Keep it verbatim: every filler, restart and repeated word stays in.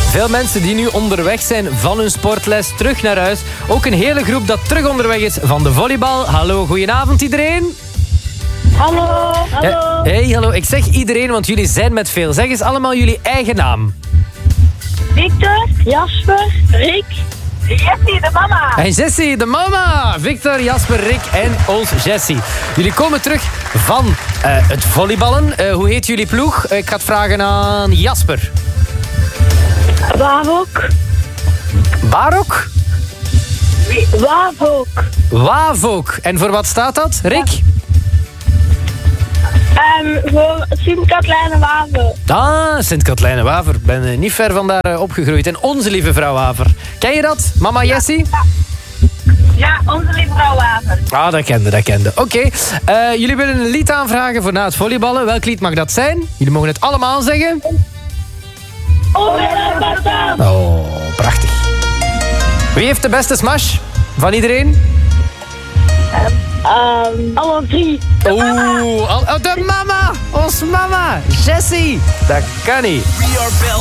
Veel mensen die nu onderweg zijn van hun sportles terug naar huis. Ook een hele groep dat terug onderweg is van de volleybal. Hallo, goedenavond iedereen. Hallo, hallo. Hey, hallo. Ik zeg iedereen, want jullie zijn met veel. Zeg eens allemaal jullie eigen naam. Victor, Jasper, Rick, Jessie, de mama. En Jessie, de mama. Victor, Jasper, Rick en ons Jessie. Jullie komen terug van uh, het volleyballen. Uh, hoe heet jullie ploeg? Uh, ik ga het vragen aan Jasper. Wavok. Barok? Wavok. Wavok. En voor wat staat dat, Rick? Um, voor Sint-Katlijne Waver. Ah, Sint-Katlijne-Waver. Ik ben uh, niet ver van daar uh, opgegroeid. En onze lieve vrouw Waver. Ken je dat, mama Jessie? Ja, ja, onze lieve vrouw Waver. Ah, dat kende, dat kende. Oké, okay. uh, jullie willen een lied aanvragen voor na het volleyballen. Welk lied mag dat zijn? Jullie mogen het allemaal zeggen. Oh, prachtig. Wie heeft de beste smash van iedereen? Um, alle drie. Oeh, oh, de mama! Ons mama! Jessie! Dat kan niet.